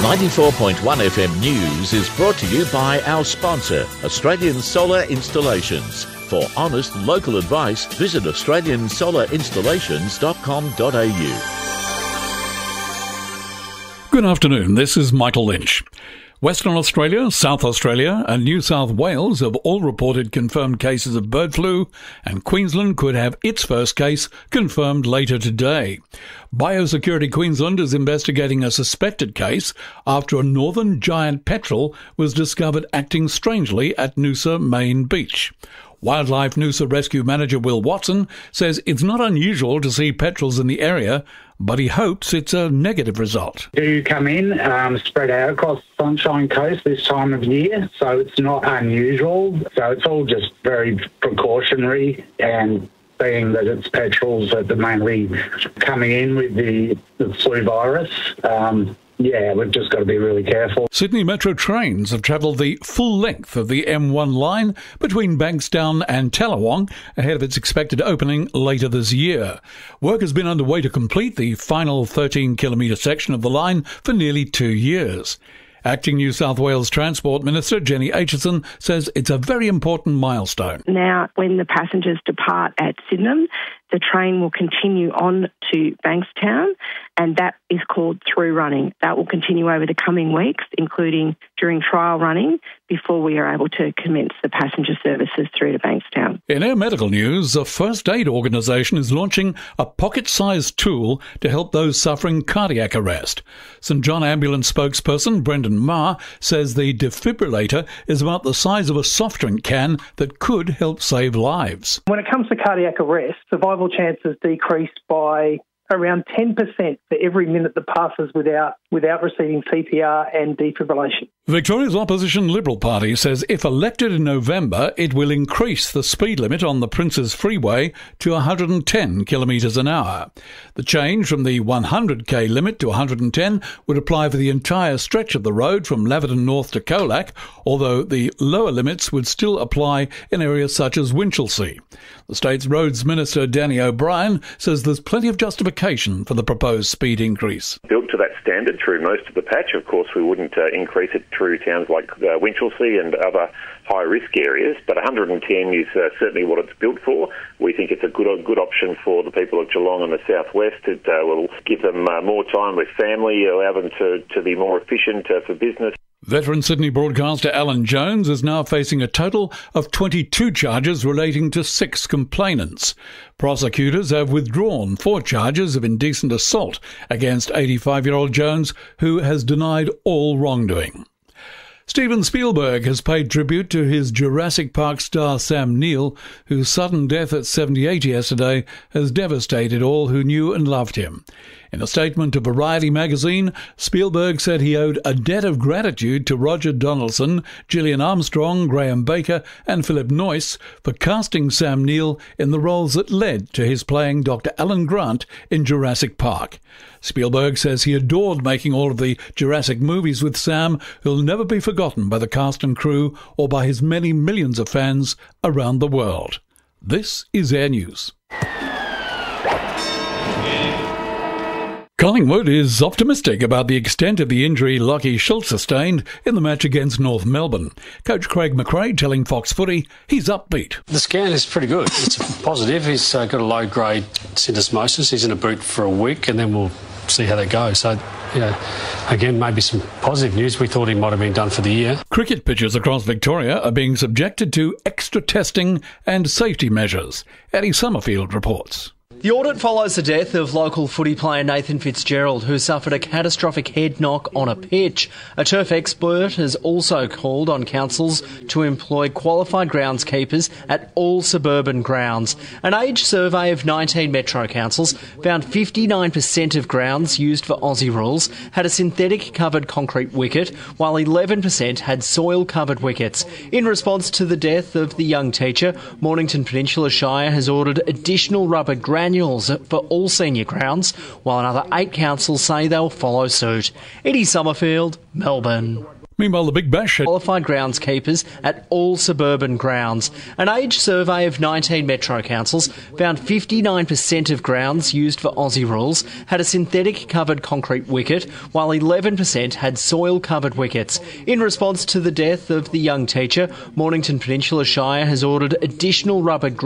94.1 FM News is brought to you by our sponsor, Australian Solar Installations. For honest local advice, visit australiansolarinstallations.com.au. Good afternoon, this is Michael Lynch. Western Australia, South Australia and New South Wales have all reported confirmed cases of bird flu, and Queensland could have its first case confirmed later today. Biosecurity Queensland is investigating a suspected case after a northern giant petrel was discovered acting strangely at Noosa Main Beach. Wildlife Noosa Rescue Manager Will Watson says it's not unusual to see petrels in the area, but he hopes it's a negative result. Do come in, spread out across the Sunshine Coast this time of year, so it's not unusual. So it's all just very precautionary, and being that it's petrels that are mainly coming in with the flu virus, we've just got to be really careful. Sydney Metro trains have travelled the full length of the M1 line between Bankstown and Tallawong ahead of its expected opening later this year. Work has been underway to complete the final 13-kilometre section of the line for nearly 2 years. Acting New South Wales Transport Minister Jenny Aitchison says it's a very important milestone. Now, when the passengers depart at Sydenham, the train will continue on to Bankstown, and that is called through running. That will continue over the coming weeks, including during trial running, before we are able to commence the passenger services through to Bankstown. In our medical news, a first aid organisation is launching a pocket-sized tool to help those suffering cardiac arrest. St John Ambulance spokesperson Brendan Marr says the defibrillator is about the size of a soft drink can that could help save lives. When it comes to cardiac arrest, survival chances decrease by around 10% for every minute that passes without receiving CPR and defibrillation. Victoria's opposition Liberal Party says if elected in November, it will increase the speed limit on the Princes Freeway to 110 kilometres an hour. The change from the 100k limit to 110 would apply for the entire stretch of the road from Laverton North to Colac, although the lower limits would still apply in areas such as Winchelsea. The state's Roads Minister Danny O'Brien says there's plenty of justification for the proposed speed increase. Built to that standard through most of the patch, of course we wouldn't increase it through towns like Winchelsea and other high-risk areas, but 110 is certainly what it's built for. We think it's a good option for the people of Geelong and the southwest. It will give them more time with family, allow them to be more efficient for business. Veteran Sydney broadcaster Alan Jones is now facing a total of 22 charges relating to 6 complainants. Prosecutors have withdrawn 4 charges of indecent assault against 85-year-old Jones, who has denied all wrongdoing. Steven Spielberg has paid tribute to his Jurassic Park star Sam Neill, whose sudden death at 78 yesterday has devastated all who knew and loved him. In a statement to Variety magazine, Spielberg said he owed a debt of gratitude to Roger Donaldson, Gillian Armstrong, Graham Baker and Philip Noyce for casting Sam Neill in the roles that led to his playing Dr. Alan Grant in Jurassic Park. Spielberg says he adored making all of the Jurassic movies with Sam, who'll never be forgotten by the cast and crew or by his many millions of fans around the world. This is Air News. Collingwood is optimistic about the extent of the injury Lachie Schultz sustained in the match against North Melbourne. Coach Craig McRae telling Fox Footy he's upbeat. The scan is pretty good. It's positive. He's got a low-grade syndesmosis. He's in a boot for a week, and then we'll see how that goes. So, again, maybe some positive news. We thought he might have been done for the year. Cricket pitches across Victoria are being subjected to extra testing and safety measures. Eddie Summerfield reports. The audit follows the death of local footy player Nathan Fitzgerald, who suffered a catastrophic head knock on a pitch. A turf expert has also called on councils to employ qualified groundskeepers at all suburban grounds. An age survey of 19 metro councils found 59% of grounds used for Aussie rules had a synthetic covered concrete wicket, while 11% had soil covered wickets. In response to the death of the young teacher, Mornington Peninsula Shire has ordered additional rubber granules for all senior grounds, while another 8 councils say they'll follow suit. Eddie Summerfield, Melbourne. Meanwhile, the Big Bash had qualified groundskeepers at all suburban grounds. An age survey of 19 metro councils found 59% of grounds used for Aussie rules had a synthetic covered concrete wicket, while 11% had soil covered wickets. In response to the death of the young teacher, Mornington Peninsula Shire has ordered additional rubber